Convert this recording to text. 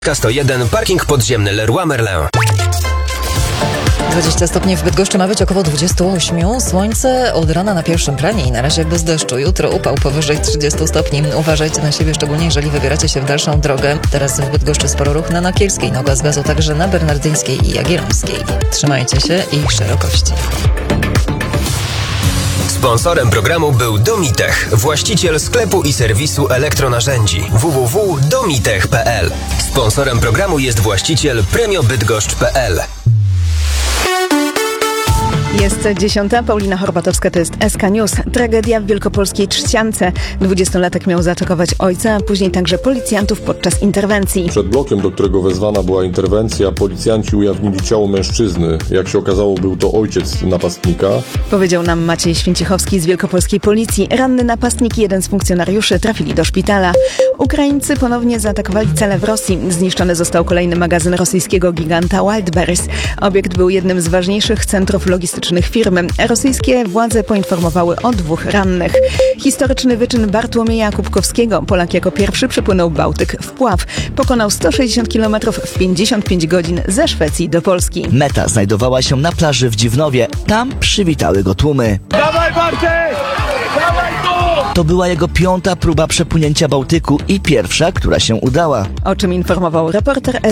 K101, parking podziemny Leroy Merlin. 20 stopni w Bydgoszczy, ma być około 28. Słońce od rana na pierwszym planie i na razie bez deszczu. Jutro upał powyżej 30 stopni. Uważajcie na siebie, szczególnie jeżeli wybieracie się w dalszą drogę. Teraz w Bydgoszczy sporo ruch na Nakielskiej, Noga z Gazu, także na Bernardyńskiej i Jagiellońskiej. Trzymajcie się i szerokości. Sponsorem programu był Domitech, właściciel sklepu i serwisu elektronarzędzi www.domitech.pl. Sponsorem programu jest właściciel premiobydgoszcz.pl. Jest 10. Paulina Horbatowska, to jest SK News. Tragedia w wielkopolskiej Trzciance. 20-latek miał zaatakować ojca, a później także policjantów podczas interwencji. Przed blokiem, do którego wezwana była interwencja, policjanci ujawnili ciało mężczyzny. Jak się okazało, był to ojciec napastnika. Powiedział nam Maciej Święcichowski z wielkopolskiej policji. Ranny napastnik i jeden z funkcjonariuszy trafili do szpitala. Ukraińcy ponownie zaatakowali cele w Rosji. Zniszczony został kolejny magazyn rosyjskiego giganta Wildberries. Obiekt był jednym z ważniejszych centrów logistycznych firmy. Rosyjskie władze poinformowały o 2 rannych. Historyczny wyczyn Bartłomieja Kubkowskiego. Polak jako pierwszy przepłynął Bałtyk w pław. Pokonał 160 km w 55 godzin ze Szwecji do Polski. Meta znajdowała się na plaży w Dziwnowie. Tam przywitały go tłumy. Dawaj, Bartek! Dawaj tu! To była jego 5. próba przepłynięcia Bałtyku i pierwsza, która się udała. O czym informował reporter